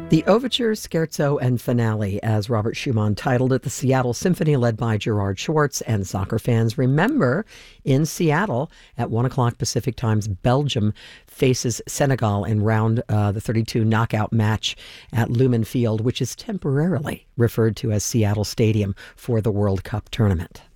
The Overture, Scherzo, and Finale, as Robert Schumann titled it, the Seattle Symphony led by Gerard Schwartz. And soccer fans, remember, in Seattle at 1 o'clock Pacific Times, Belgium faces Senegal in the 32 knockout match at Lumen Field, which is temporarily referred to as Seattle Stadium for the World Cup tournament.